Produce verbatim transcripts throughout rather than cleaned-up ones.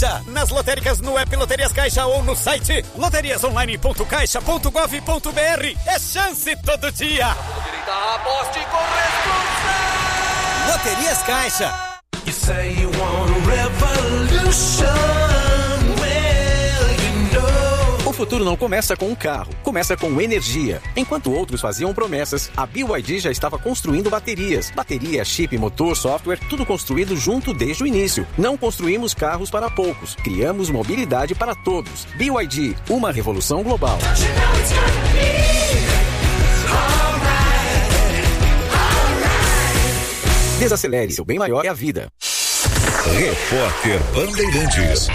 Caixa. Nas lotéricas, no app Loterias Caixa ou no site loterias online ponto caixa ponto gov ponto br. É chance todo dia. Aposte com responsabilidade. Loterias Caixa. You say you want a revolution. Well, you know. O futuro não começa com um carro, começa com energia. Enquanto outros faziam promessas, a B Y D já estava construindo baterias. Bateria, chip, motor, software, tudo construído junto desde o início. Não construímos carros para poucos, criamos mobilidade para todos. B Y D, uma revolução global. Desacelere, seu bem maior é a vida. Repórter Bandeirantes.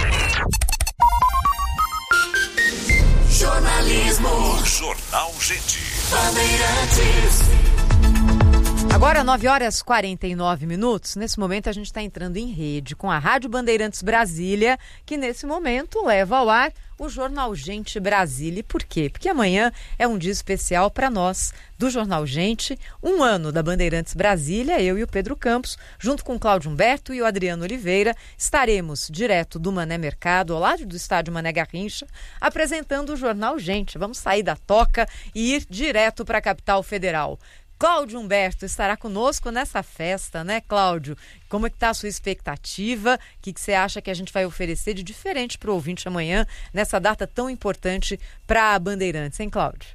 Jornalismo. Jornal Gente. Bandeirantes. Agora, nove horas e quarenta e nove minutos. Nesse momento, a gente está entrando em rede com a Rádio Bandeirantes Brasília, que nesse momento leva ao ar o Jornal Gente Brasília. E por quê? Porque amanhã é um dia especial para nós do Jornal Gente. Um ano da Bandeirantes Brasília, eu e o Pedro Campos, junto com o Cláudio Humberto e o Adriano Oliveira, estaremos direto do Mané Mercado, ao lado do estádio Mané Garrincha, apresentando o Jornal Gente. Vamos sair da toca e ir direto para a capital federal. Cláudio Humberto estará conosco nessa festa, né, Cláudio? Como é que está a sua expectativa? O que, que você acha que a gente vai oferecer de diferente para o ouvinte amanhã, nessa data tão importante para a Bandeirantes, hein, Cláudio?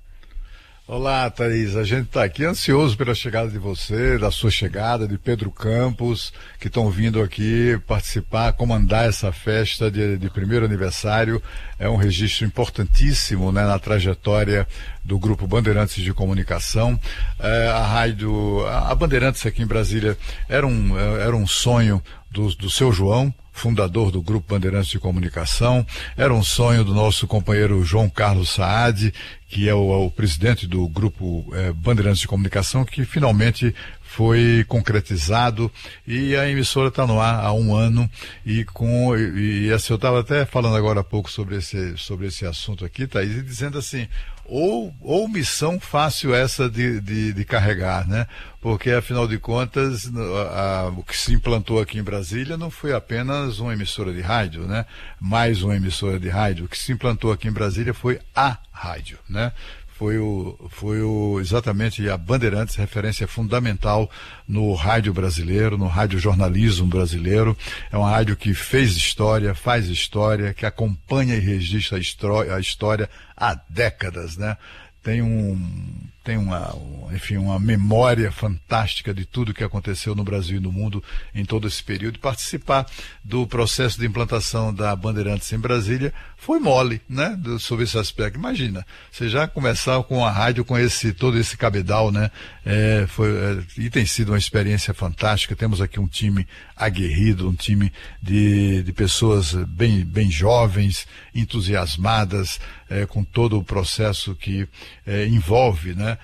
Olá, Thaís. A gente está aqui ansioso pela chegada de você, da sua chegada, de Pedro Campos, que estão vindo aqui participar, comandar essa festa de, de primeiro aniversário. É um registro importantíssimo, né, na trajetória do Grupo Bandeirantes de Comunicação. É, a rádio, a Bandeirantes aqui em Brasília era um, era um sonho do, do seu João, fundador do Grupo Bandeirantes de Comunicação. Era um sonho do nosso companheiro João Carlos Saad, que é o, o presidente do Grupo eh, Bandeirantes de Comunicação, que finalmente foi concretizado, e a emissora está no ar há um ano, e com e, e assim, eu estava até falando agora há pouco sobre esse, sobre esse assunto aqui, Thaís, e dizendo assim, ou, ou missão fácil essa de, de, de carregar, né? Porque, afinal de contas, a, a, o que se implantou aqui em Brasília não foi apenas uma emissora de rádio, né? Mais uma emissora de rádio. O que se implantou aqui em Brasília foi a rádio, né? Foi, o, foi o, exatamente a Bandeirantes, referência fundamental no rádio brasileiro, no radiojornalismo brasileiro. É uma rádio que fez história, faz história, que acompanha e registra a, estro, a história há décadas, né? Tem um, tem uma, enfim, uma memória fantástica de tudo que aconteceu no Brasil e no mundo em todo esse período. Participar do processo de implantação da Bandeirantes em Brasília foi mole, né? Do, sobre esse aspecto. Imagina, você já começar com a rádio, com esse, todo esse cabedal, né? É, foi, é, e tem sido uma experiência fantástica. Temos aqui um time aguerrido, um time de, de pessoas bem, bem jovens, entusiasmadas, é, com todo o processo que é, envolve, né,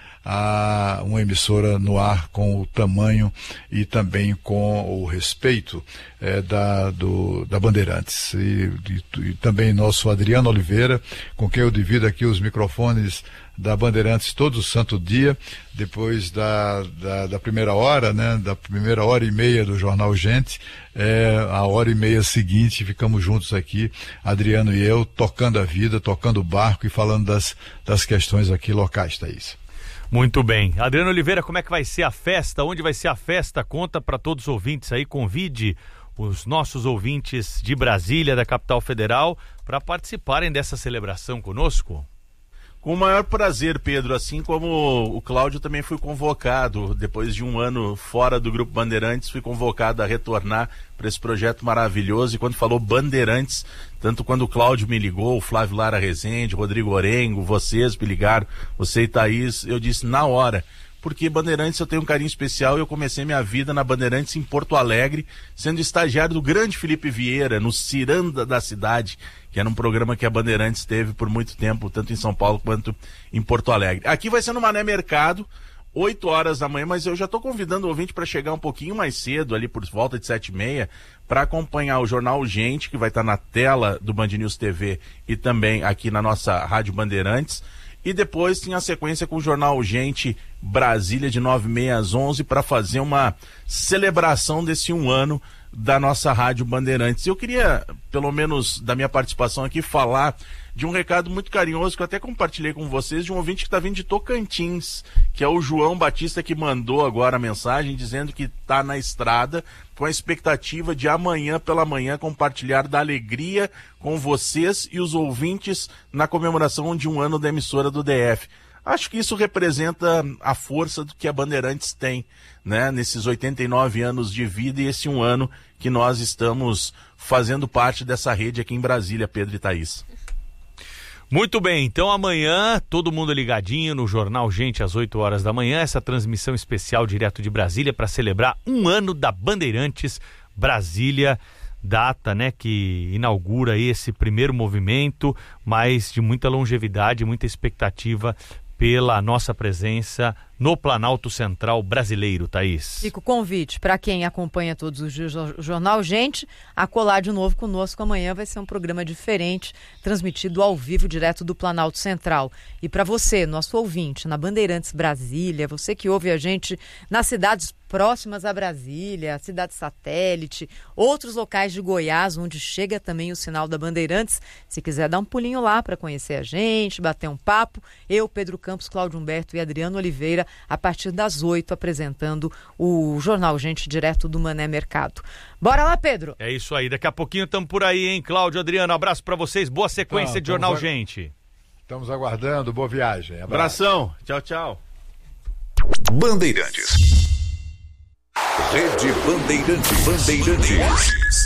a, uma emissora no ar com o tamanho e também com o respeito é, da, do, da Bandeirantes. E, e, e também nosso Adriano Oliveira, com quem eu divido aqui os microfones da Bandeirantes todo santo dia, depois da, da, da primeira hora, né, da primeira hora e meia do Jornal Gente, é, a hora e meia seguinte, ficamos juntos aqui, Adriano e eu, tocando a vida, tocando o barco e falando das, das questões aqui locais, Thaís. Muito bem. Adriano Oliveira, como é que vai ser a festa? Onde vai ser a festa? Conta para todos os ouvintes aí, convide os nossos ouvintes de Brasília, da capital federal, para participarem dessa celebração conosco. Com o maior prazer, Pedro, assim como o Cláudio também fui convocado, depois de um ano fora do Grupo Bandeirantes, fui convocado a retornar para esse projeto maravilhoso, e quando falou Bandeirantes, tanto quando o Cláudio me ligou, o Flávio Lara Rezende, Rodrigo Orengo, vocês me ligaram, você e Thaís, eu disse na hora, porque Bandeirantes eu tenho um carinho especial e eu comecei minha vida na Bandeirantes em Porto Alegre, sendo estagiário do grande Felipe Vieira, no Ciranda da Cidade, que era um programa que a Bandeirantes teve por muito tempo, tanto em São Paulo quanto em Porto Alegre. Aqui vai ser no Mané Mercado, oito horas da manhã, mas eu já estou convidando o ouvinte para chegar um pouquinho mais cedo, ali por volta de sete e meia, para acompanhar o Jornal Gente, que vai estar na tela do Band News T V e também aqui na nossa Rádio Bandeirantes. E depois tem a sequência com o Jornal Gente Brasília, de nove e meia às onze, para fazer uma celebração desse um ano da nossa Rádio Bandeirantes. Eu queria, pelo menos da minha participação aqui, falar de um recado muito carinhoso que eu até compartilhei com vocês, de um ouvinte que está vindo de Tocantins, que é o João Batista, que mandou agora a mensagem dizendo que está na estrada com a expectativa de amanhã pela manhã compartilhar da alegria com vocês e os ouvintes na comemoração de um ano da emissora do D F. Acho que isso representa a força do que a Bandeirantes tem, né, nesses oitenta e nove anos de vida e esse um ano que nós estamos fazendo parte dessa rede aqui em Brasília, Pedro e Thaís. Muito bem, então amanhã todo mundo ligadinho no Jornal Gente às oito horas da manhã, essa transmissão especial direto de Brasília para celebrar um ano da Bandeirantes Brasília, data, né, que inaugura aí esse primeiro movimento, mas de muita longevidade, muita expectativa pela nossa presença no Planalto Central brasileiro, Thaís. Fica o convite para quem acompanha todos os dias o Jornal Gente a colar de novo conosco. Amanhã vai ser um programa diferente, transmitido ao vivo, direto do Planalto Central. E para você, nosso ouvinte, na Bandeirantes Brasília, você que ouve a gente nas cidades próximas a Brasília, cidade satélite, outros locais de Goiás, onde chega também o sinal da Bandeirantes, se quiser dar um pulinho lá para conhecer a gente, bater um papo, eu, Pedro Campos, Cláudio Humberto e Adriano Oliveira, a partir das oito, apresentando o Jornal Gente direto do Mané Mercado. Bora lá, Pedro! É isso aí, daqui a pouquinho estamos por aí, hein, Cláudio, Adriano, abraço para vocês, boa sequência então, de Jornal ag... Gente. Estamos aguardando, boa viagem. Abraço. Abração, tchau, tchau. Bandeirantes. Rede Bandeirantes. Bandeirantes.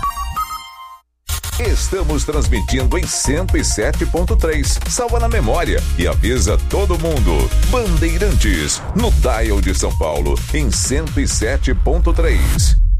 Estamos transmitindo em cento e sete ponto três. Salva na memória e avisa todo mundo. Bandeirantes, no dial de São Paulo, em cento e sete ponto três.